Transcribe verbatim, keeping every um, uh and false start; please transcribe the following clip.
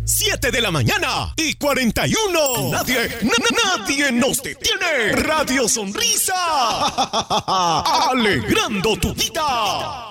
siete de la mañana y cuarenta y uno. Nadie, na- nadie nos detiene. Radio Sonrisa. Alegrando tu vida.